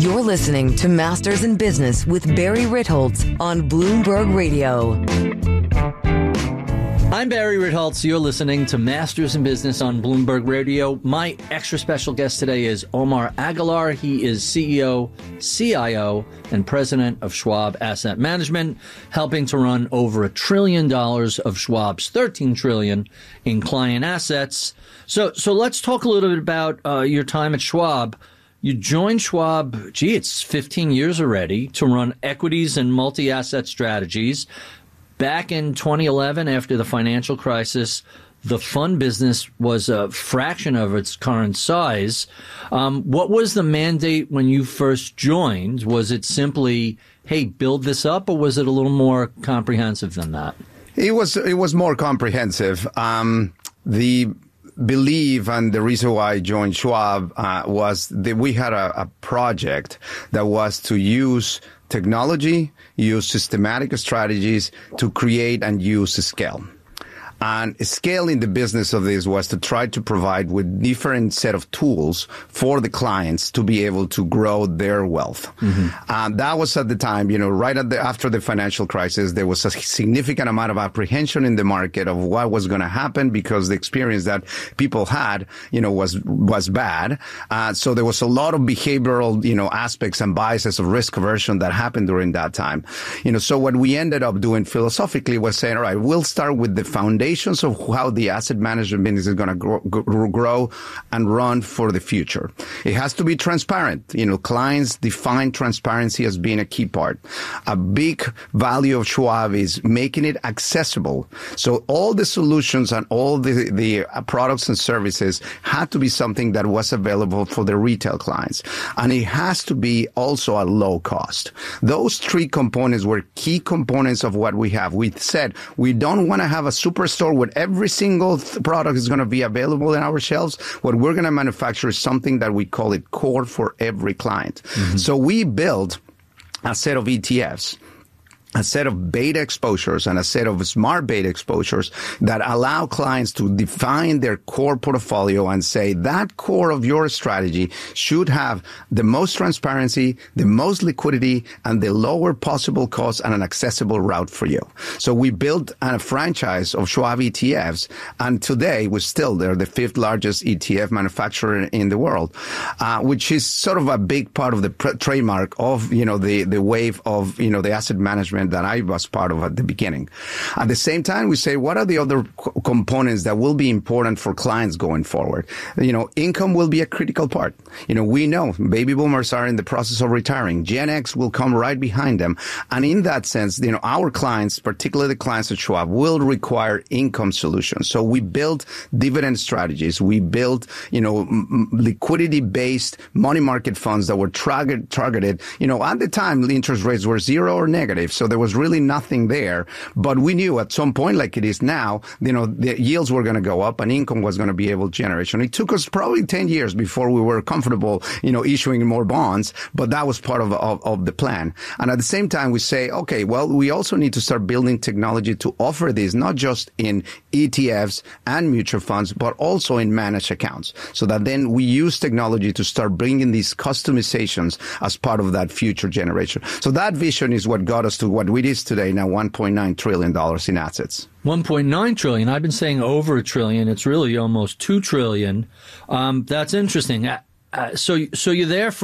You're listening to Masters in Business with Barry Ritholtz on Bloomberg Radio. I'm Barry Ritholtz. You're listening to Masters in Business on Bloomberg Radio. My extra special guest today is Omar Aguilar. He is CEO, CIO, and president of Schwab Asset Management, helping to run over $1 trillion of Schwab's $13 trillion in client assets. So let's talk a little bit about your time at Schwab. You joined Schwab, it's 15 years already, to run equities and multi-asset strategies. Back in 2011, after the financial crisis, the fund business was a fraction of its current size. What was the mandate when you first joined? Was it simply, hey, build this up, or was it a little more comprehensive than that? It was more comprehensive. The belief and the reason why I joined Schwab was that we had a project that was to use technology, use systematic strategies to create and use scale. And scaling the business of this was to try to provide with different set of tools for the clients to be able to grow their wealth. Mm-hmm. That was at the time, right after the financial crisis, there was a significant amount of apprehension in the market of what was going to happen because the experience that people had, was bad. So there was a lot of behavioral, aspects and biases of risk aversion that happened during that time. So what we ended up doing philosophically was saying, all right, we'll start with the foundation of how the asset management business is going to grow and run for the future. It has to be transparent. Clients define transparency as being a key part. A big value of Schwab is making it accessible. So all the solutions and all the products and services had to be something that was available for the retail clients. And it has to be also at low cost. Those three components were key components of what we have. We said we don't want to have a superstore where every single product is going to be available in our shelves. What we're going to manufacture is something that we call it core for every client. Mm-hmm. So we build a set of ETFs, a set of beta exposures and a set of smart beta exposures that allow clients to define their core portfolio and say that core of your strategy should have the most transparency, the most liquidity, and the lower possible cost and an accessible route for you. So we built a franchise of Schwab ETFs, and today they're the fifth largest ETF manufacturer in the world, which is sort of a big part of the trademark of, the wave of, the asset management that I was part of at the beginning. At the same time, we say, what are the other components that will be important for clients going forward? Income will be a critical part. We know baby boomers are in the process of retiring. Gen X will come right behind them. And in that sense, our clients, particularly the clients at Schwab, will require income solutions. So we built dividend strategies. We built, liquidity-based money market funds that were targeted. At the time, the interest rates were zero or negative. So there was really nothing there. But we knew at some point, like it is now, the yields were going to go up and income was going to be able to generate. And it took us probably 10 years before we were comfortable, issuing more bonds. But that was part of the plan. And at the same time, we say, okay, well, we also need to start building technology to offer this, not just in ETFs and mutual funds, but also in managed accounts. So that then we use technology to start bringing these customizations as part of that future generation. So that vision is what got us to what it is today, now $1.9 trillion in assets. 1.9 trillion. I've been saying over $1 trillion. It's really almost $2 trillion. That's interesting. So you're there for